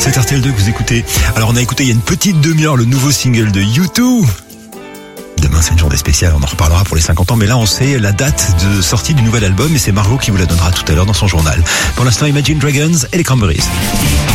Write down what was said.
C'est RTL2 que vous écoutez. Alors on a écouté il y a une petite demi-heure le nouveau single de U2. Demain c'est une journée spéciale, on en reparlera pour les 50 ans, mais là on sait la date de sortie du nouvel album et c'est Margot qui vous la donnera tout à l'heure dans son journal. Pour l'instant Imagine Dragons et les Cranberries.